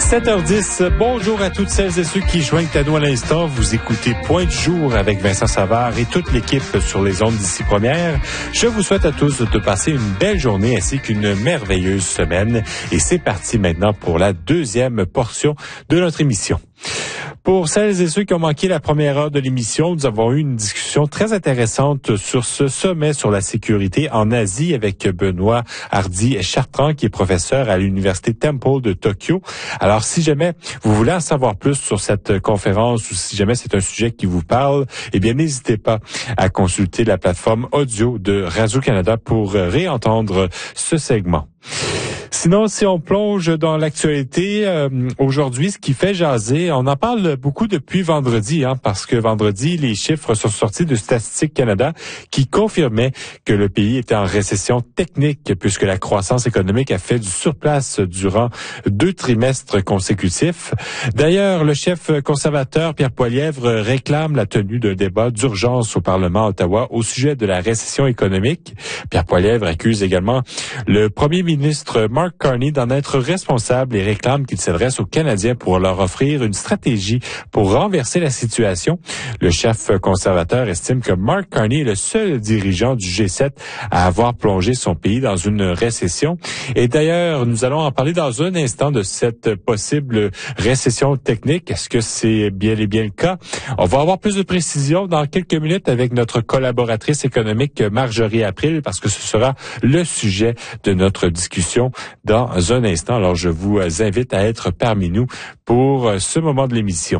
7h10, bonjour à toutes celles et ceux qui joignent à nous à l'instant. Vous écoutez Point du jour avec Vincent Savard et toute l'équipe sur les ondes d'ici première. Je vous souhaite à tous de passer une belle journée ainsi qu'une merveilleuse semaine. Et c'est parti maintenant pour la deuxième portion de notre émission. Pour celles et ceux qui ont manqué la première heure de l'émission, nous avons eu une discussion très intéressante sur ce sommet sur la sécurité en Asie avec Benoît Hardy-Chartrand, qui est professeur à l'Université Temple de Tokyo. Alors, si jamais vous voulez en savoir plus sur cette conférence ou si jamais c'est un sujet qui vous parle, eh bien, n'hésitez pas à consulter la plateforme audio de Radio-Canada pour réentendre ce segment. Sinon, si on plonge dans l'actualité, aujourd'hui, ce qui fait jaser, on en parle beaucoup depuis vendredi, parce que vendredi, les chiffres sont sortis de Statistique Canada qui confirmaient que le pays était en récession technique puisque la croissance économique a fait du surplace durant 2 trimestres consécutifs. D'ailleurs, le chef conservateur Pierre Poilievre réclame la tenue d'un débat d'urgence au Parlement à Ottawa au sujet de la récession économique. Pierre Poilievre accuse également le premier ministre Mark Carney d'en être responsable et réclame qu'il s'adresse aux Canadiens pour leur offrir une stratégie pour renverser la situation. Le chef conservateur estime que Mark Carney est le seul dirigeant du G7 à avoir plongé son pays dans une récession. Et d'ailleurs, nous allons en parler dans un instant de cette possible récession technique. Est-ce que c'est bien et bien le cas? On va avoir plus de précisions dans quelques minutes avec notre collaboratrice économique Marjorie April parce que ce sera le sujet de notre discussion dans un instant. Alors, je vous invite à être parmi nous pour ce moment de l'émission.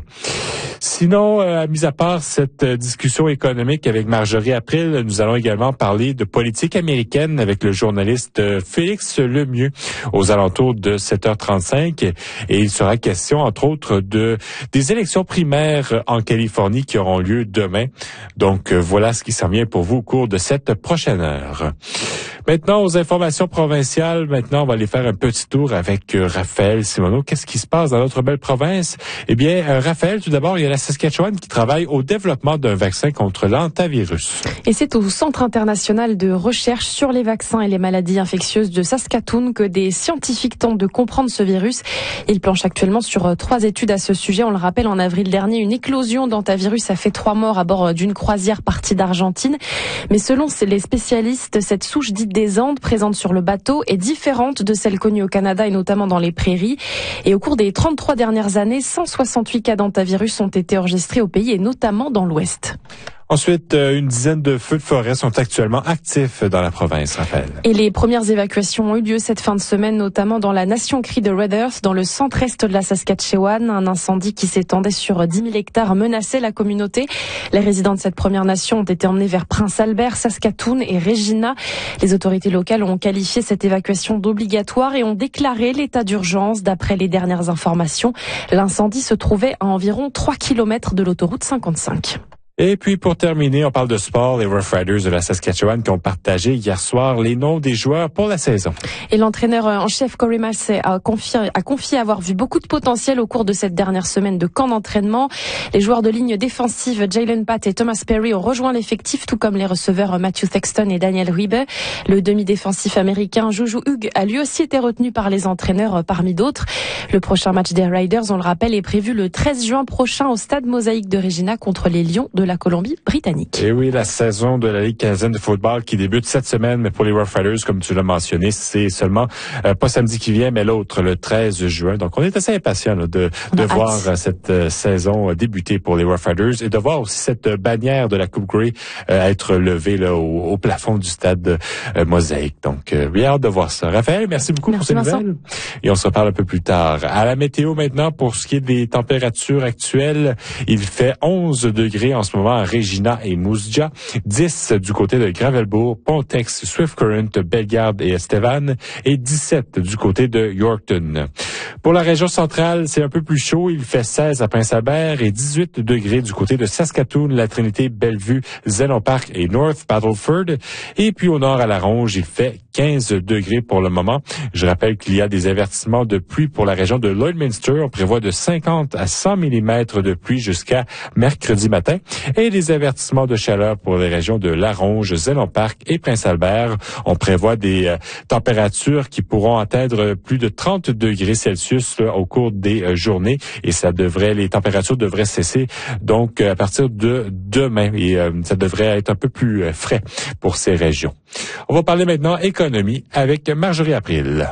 Sinon, mis à part cette discussion économique avec Marjorie April, nous allons également parler de politique américaine avec le journaliste Félix Lemieux aux alentours de 7h35. Et il sera question, entre autres, des élections primaires en Californie qui auront lieu demain. Donc, voilà ce qui s'en vient pour vous au cours de cette prochaine heure. Maintenant, aux informations provinciales. Maintenant, on va aller faire un petit tour avec Raphaël Simoneau. Qu'est-ce qui se passe dans notre belle province? Eh bien, Raphaël, tout d'abord, il y a la Saskatchewan qui travaille au développement d'un vaccin contre l'hantavirus. Et c'est au Centre international de recherche sur les vaccins et les maladies infectieuses de Saskatoon que des scientifiques tentent de comprendre ce virus. Ils planchent actuellement sur 3 études à ce sujet. On le rappelle, en avril dernier, une éclosion d'hantavirus a fait 3 morts à bord d'une croisière partie d'Argentine. Mais selon les spécialistes, cette souche dite des Andes présente sur le bateau est différente de celle connue au Canada et notamment dans les prairies. Et au cours des 33 dernières années, 168 cas d'hantavirus ont été enregistrés au pays et notamment dans l'Ouest. Ensuite, une dizaine de feux de forêt sont actuellement actifs dans la province, Raphaël. Et les premières évacuations ont eu lieu cette fin de semaine, notamment dans la Nation Cree de Red Earth, dans le centre-est de la Saskatchewan. Un incendie qui s'étendait sur 10 000 hectares menaçait la communauté. Les résidents de cette première nation ont été emmenés vers Prince Albert, Saskatoon et Regina. Les autorités locales ont qualifié cette évacuation d'obligatoire et ont déclaré l'état d'urgence. D'après les dernières informations, l'incendie se trouvait à environ 3 km de l'autoroute 55. Et puis, pour terminer, on parle de sport. Les Rough Riders de la Saskatchewan qui ont partagé hier soir les noms des joueurs pour la saison. Et l'entraîneur en chef Corey Massey a confié avoir vu beaucoup de potentiel au cours de cette dernière semaine de camp d'entraînement. Les joueurs de ligne défensive Jalen Pat et Thomas Perry ont rejoint l'effectif, tout comme les receveurs Matthew Thexton et Daniel Riebe. Le demi-défensif américain Juju Hughes a lui aussi été retenu par les entraîneurs parmi d'autres. Le prochain match des Riders, on le rappelle, est prévu le 13 juin prochain au stade Mosaïque de Regina contre les Lions de la Colombie-Britannique. Et oui, la saison de la Ligue canadienne de football qui débute cette semaine, mais pour les Rough Riders, comme tu l'as mentionné, c'est seulement pas samedi qui vient, mais l'autre, le 13 juin. Donc, on est assez impatients de voir cette saison débuter pour les Rough Riders et de voir aussi cette bannière de la Coupe Grey être levée là, au plafond du stade Mosaïque. Donc, bien hâte de voir ça. Raphaël, merci beaucoup pour ces nouvelles. Et on se reparle un peu plus tard. À la météo maintenant, pour ce qui est des températures actuelles, il fait 11 degrés en ce moment à Regina et Moose Jaw, 10 du côté de Gravelbourg, Pontex, Swift Current, Bellegarde et Estevan et 17 du côté de Yorkton. Pour la région centrale, c'est un peu plus chaud. Il fait 16 à Prince-Albert et 18 degrés du côté de Saskatoon, La Trinité, Bellevue, Zénon Park et North Battleford. Et puis au nord à La Ronge, il fait 15 degrés pour le moment. Je rappelle qu'il y a des avertissements de pluie pour la région de Lloydminster. On prévoit de 50 à 100 mm de pluie jusqu'à mercredi matin. Et des avertissements de chaleur pour les régions de La Ronge, Zénon Park et Prince-Albert. On prévoit des températures qui pourront atteindre plus de 30 degrés Celsius Celsius là, au cours des journées et les températures devraient cesser donc à partir de demain et ça devrait être un peu plus frais pour ces régions. On va parler maintenant économie avec Marjorie April.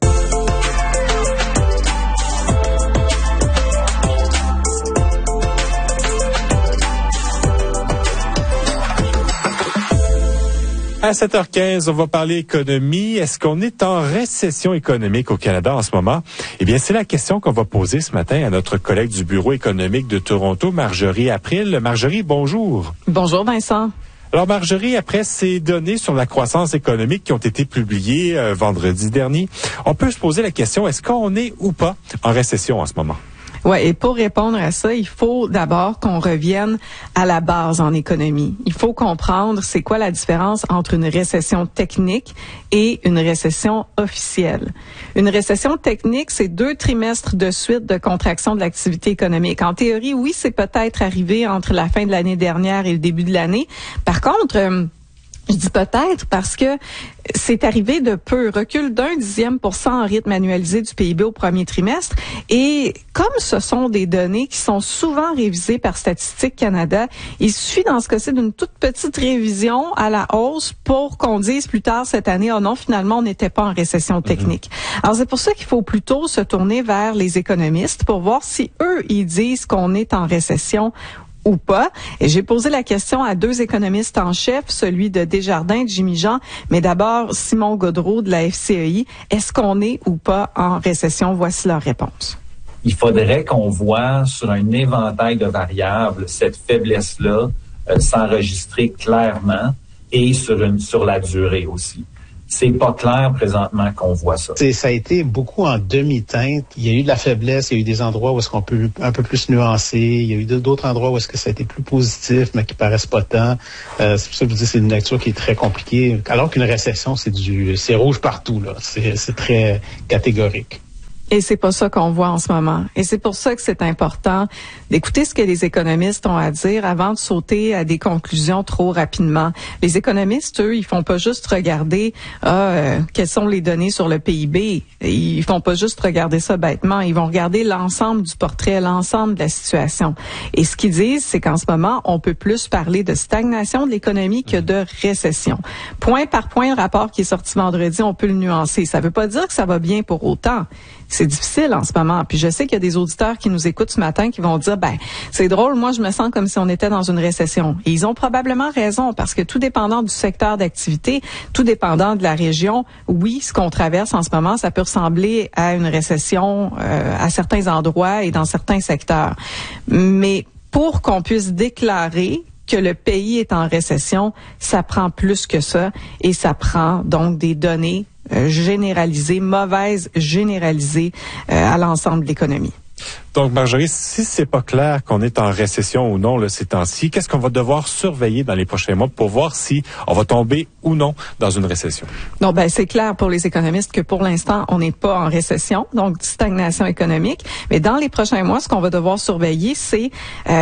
À 7h15, on va parler économie. Est-ce qu'on est en récession économique au Canada en ce moment? Eh bien, c'est la question qu'on va poser ce matin à notre collègue du Bureau économique de Toronto, Marjorie April. Marjorie, bonjour. Bonjour, Vincent. Alors, Marjorie, après ces données sur la croissance économique qui ont été publiées vendredi dernier, on peut se poser la question, est-ce qu'on est ou pas en récession en ce moment? Ouais, et pour répondre à ça, il faut d'abord qu'on revienne à la base en économie. Il faut comprendre c'est quoi la différence entre une récession technique et une récession officielle. Une récession technique, c'est 2 trimestres de suite de contraction de l'activité économique. En théorie, oui, c'est peut-être arrivé entre la fin de l'année dernière et le début de l'année. Par contre, je dis peut-être parce que c'est arrivé de peu, recul d'0,1% en rythme annualisé du PIB au premier trimestre. Et comme ce sont des données qui sont souvent révisées par Statistique Canada, il suffit dans ce cas-ci d'une toute petite révision à la hausse pour qu'on dise plus tard cette année, oh non, finalement, on n'était pas en récession technique. Alors c'est pour ça qu'il faut plutôt se tourner vers les économistes pour voir si eux, ils disent qu'on est en récession ou pas. Et j'ai posé la question à 2 économistes en chef, celui de Desjardins, Jimmy Jean, mais d'abord Simon Gaudreault de la FCEI. Est-ce qu'on est ou pas en récession? Voici leur réponse. Il faudrait qu'on voit sur un éventail de variables cette faiblesse-là s'enregistrer clairement et sur la durée aussi. C'est pas clair présentement qu'on voit ça. Ça a été beaucoup en demi-teinte. Il y a eu de la faiblesse, il y a eu des endroits où est-ce qu'on peut un peu plus nuancer, il y a eu d'autres endroits où est-ce que ça a été plus positif, mais qui paraissent pas tant. C'est pour ça que je vous dis c'est une lecture qui est très compliquée. Alors qu'une récession, c'est rouge partout, là. C'est très catégorique. Et c'est pas ça qu'on voit en ce moment. Et c'est pour ça que c'est important d'écouter ce que les économistes ont à dire avant de sauter à des conclusions trop rapidement. Les économistes, eux, ils font pas juste regarder quelles sont les données sur le PIB. Ils font pas juste regarder ça bêtement. Ils vont regarder l'ensemble du portrait, l'ensemble de la situation. Et ce qu'ils disent, c'est qu'en ce moment, on peut plus parler de stagnation de l'économie que de récession. Point par point, le rapport qui est sorti vendredi, on peut le nuancer. Ça veut pas dire que ça va bien pour autant. C'est difficile en ce moment. Puis je sais qu'il y a des auditeurs qui nous écoutent ce matin qui vont dire, c'est drôle, moi je me sens comme si on était dans une récession. Et ils ont probablement raison parce que tout dépendant du secteur d'activité, tout dépendant de la région, oui, ce qu'on traverse en ce moment, ça peut ressembler à une récession à certains endroits et dans certains secteurs. Mais pour qu'on puisse déclarer que le pays est en récession, ça prend plus que ça et ça prend donc des données généralisées, mauvaises généralisées à l'ensemble de l'économie. Donc, Marjorie, si c'est pas clair qu'on est en récession ou non là, ces temps-ci, qu'est-ce qu'on va devoir surveiller dans les prochains mois pour voir si on va tomber ou non dans une récession? Non, c'est clair pour les économistes que pour l'instant, on n'est pas en récession, donc stagnation économique. Mais dans les prochains mois, ce qu'on va devoir surveiller, c'est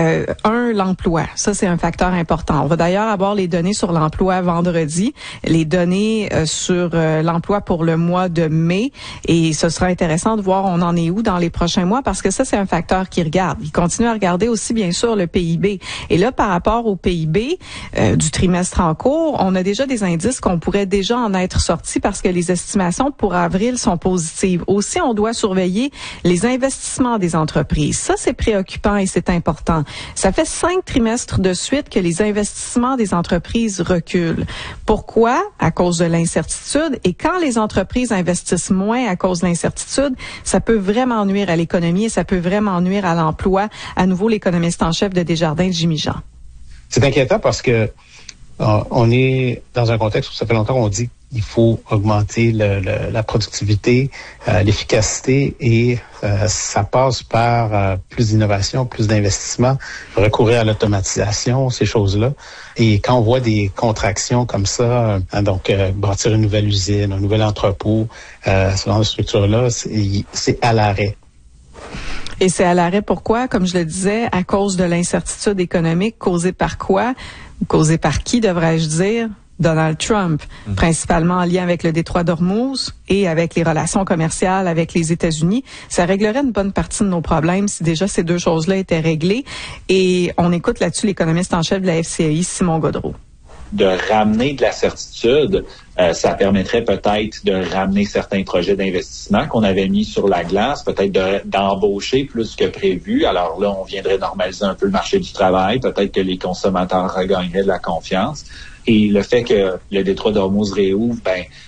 l'emploi. Ça, c'est un facteur important. On va d'ailleurs avoir les données sur l'emploi vendredi, les données sur l'emploi pour le mois de mai. Et ce sera intéressant de voir on en est où dans les prochains mois parce que ça, c'est un facteur qui regarde. Il continue à regarder aussi, bien sûr, le PIB. Et là, par rapport au PIB du trimestre en cours, on a déjà des indices qu'on pourrait déjà en être sortis parce que les estimations pour avril sont positives. Aussi, on doit surveiller les investissements des entreprises. Ça, c'est préoccupant et c'est important. Ça fait 5 trimestres de suite que les investissements des entreprises reculent. Pourquoi? À cause de l'incertitude. Et quand les entreprises investissent moins à cause de l'incertitude, ça peut vraiment nuire à l'économie et ça peut vraiment nuire à l'emploi. À nouveau, l'économiste en chef de Desjardins, Jimmy Jean. C'est inquiétant parce que on est dans un contexte où ça fait longtemps qu'on dit qu'il faut augmenter la productivité, l'efficacité et ça passe par plus d'innovation, plus d'investissement, recourir à l'automatisation, ces choses-là. Et quand on voit des contractions comme ça, donc bâtir une nouvelle usine, un nouvel entrepôt, ce genre de structure-là, c'est à l'arrêt. Et c'est à l'arrêt pourquoi? Comme je le disais, à cause de l'incertitude économique causée par quoi? Ou causée par qui, devrais-je dire? Donald Trump, principalement en lien avec le détroit d'Ormuz et avec les relations commerciales avec les États-Unis. Ça réglerait une bonne partie de nos problèmes si déjà ces deux choses-là étaient réglées. Et on écoute là-dessus l'économiste en chef de la FCAI, Simon Gaudreault. De ramener de la certitude, ça permettrait peut-être de ramener certains projets d'investissement qu'on avait mis sur la glace, peut-être d'embaucher plus que prévu. Alors là, on viendrait normaliser un peu le marché du travail, peut-être que les consommateurs regagneraient de la confiance. Et le fait que le détroit d'Ormuz réouvre,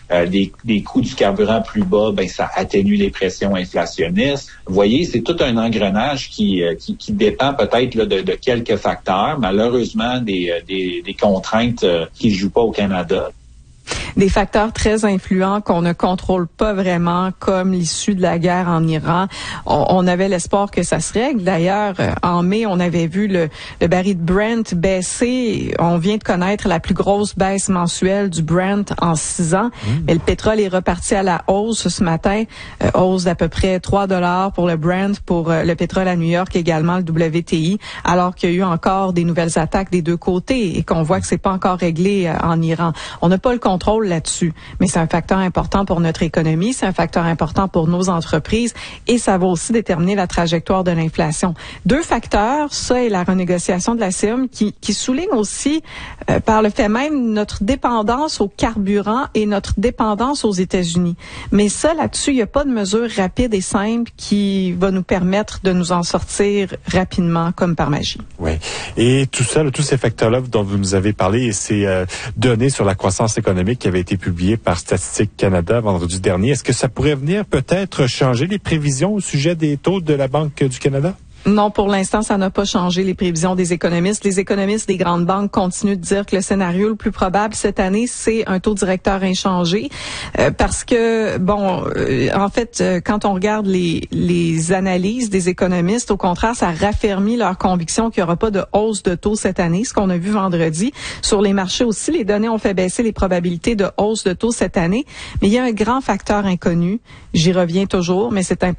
des coûts du carburant plus bas, ça atténue les pressions inflationnistes. Vous voyez, c'est tout un engrenage qui dépend peut-être là, de quelques facteurs, malheureusement des contraintes qui ne jouent pas au Canada. Des facteurs très influents qu'on ne contrôle pas vraiment, comme l'issue de la guerre en Iran. On avait l'espoir que ça se règle. D'ailleurs, en mai, on avait vu le baril de Brent baisser. On vient de connaître la plus grosse baisse mensuelle du Brent en 6 ans. Mais le pétrole est reparti à la hausse ce matin. Hausse d'à peu près $3 pour le Brent, pour le pétrole à New York également, le WTI, alors qu'il y a eu encore des nouvelles attaques des deux côtés et qu'on voit que c'est pas encore réglé en Iran. On n'a pas le contrôle là-dessus, mais c'est un facteur important pour notre économie, c'est un facteur important pour nos entreprises et ça va aussi déterminer la trajectoire de l'inflation. Deux facteurs, ça et la renégociation de la CIUM qui souligne aussi par le fait même notre dépendance au carburant et notre dépendance aux États-Unis. Mais ça, là-dessus, il n'y a pas de mesure rapide et simple qui va nous permettre de nous en sortir rapidement comme par magie. Oui. Et tout ça, tous ces facteurs-là dont vous nous avez parlé et ces données sur la croissance économique qui avait été publié par Statistique Canada vendredi dernier. Est-ce que ça pourrait venir peut-être changer les prévisions au sujet des taux de la Banque du Canada? Non, pour l'instant, ça n'a pas changé les prévisions des économistes. Les économistes des grandes banques continuent de dire que le scénario le plus probable cette année, c'est un taux directeur inchangé. Parce que, en fait, quand on regarde les analyses des économistes, au contraire, ça raffermit leur conviction qu'il n'y aura pas de hausse de taux cette année, ce qu'on a vu vendredi. Sur les marchés aussi, les données ont fait baisser les probabilités de hausse de taux cette année. Mais il y a un grand facteur inconnu. J'y reviens toujours, mais c'est important